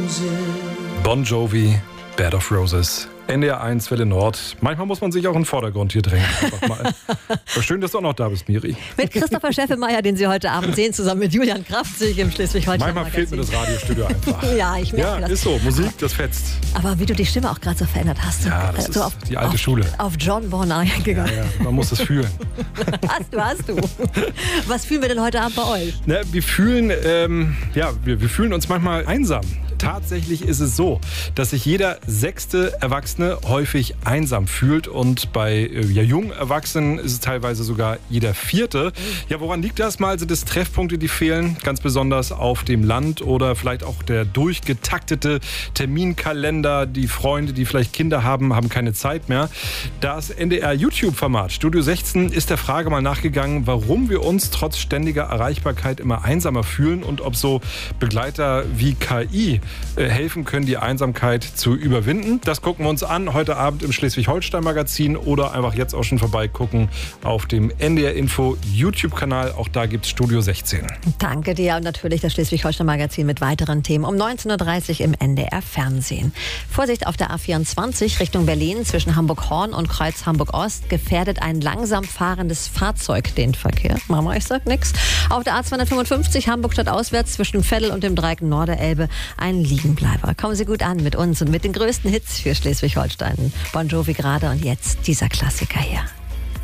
Bon Jovi, Bed of Roses. NDR 1, Welle Nord. Manchmal muss man sich auch in den Vordergrund hier drängen. Einfach mal. Schön, dass du auch noch da bist, Miri. Mit Christopher Scheffemeier, den Sie heute Abend sehen, zusammen mit Julian Kraftzig im Schleswig-Holstein. Manchmal fehlt mir das Radiostudio einfach. Ja, ich merke das. Ist so. Musik, das fetzt. Aber wie du die Stimme auch gerade so verändert hast. Ja, das ist die alte Schule. Auf John Bon gegangen. Ja, man muss das fühlen. Hast du. Was fühlen wir denn heute Abend bei euch? Na, wir fühlen, wir fühlen uns manchmal einsam. Tatsächlich ist es so, dass sich jeder 6. Erwachsene häufig einsam fühlt und bei jungen Erwachsenen ist es teilweise sogar jeder 4. Ja, woran liegt das? Mal sind es Treffpunkte, die fehlen, ganz besonders auf dem Land oder vielleicht auch der durchgetaktete Terminkalender. Die Freunde, die vielleicht Kinder haben, haben keine Zeit mehr. Das NDR-YouTube-Format Studio 16 ist der Frage mal nachgegangen, warum wir uns trotz ständiger Erreichbarkeit immer einsamer fühlen und ob so Begleiter wie KI helfen können, die Einsamkeit zu überwinden. Das gucken wir uns an heute Abend im Schleswig-Holstein-Magazin oder einfach jetzt auch schon vorbeigucken auf dem NDR-Info YouTube-Kanal. Auch da gibt es Studio 16. Danke dir und natürlich das Schleswig-Holstein-Magazin mit weiteren Themen um 19.30 Uhr im NDR-Fernsehen. Vorsicht auf der A24 Richtung Berlin zwischen Hamburg-Horn und Kreuz Hamburg-Ost gefährdet ein langsam fahrendes Fahrzeug den Verkehr. Mama, ich sag nix. Auf der A255 Hamburg-Stadt auswärts zwischen Veddel und dem Dreieck Norderelbe ein Liegenbleiber. Kommen Sie gut an mit uns und mit den größten Hits für Schleswig-Holstein. Bon Jovi gerade und jetzt dieser Klassiker hier.